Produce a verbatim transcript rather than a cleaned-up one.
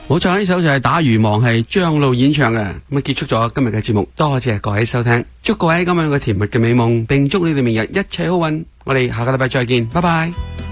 冇錯，呢首就係打魚網，係張露演唱嘅。咁啊，結束咗今日嘅節目，多謝各位收聽，祝各位今晚有個甜蜜嘅美夢，並祝你哋明日一切好運。我哋下個禮拜再見，拜拜。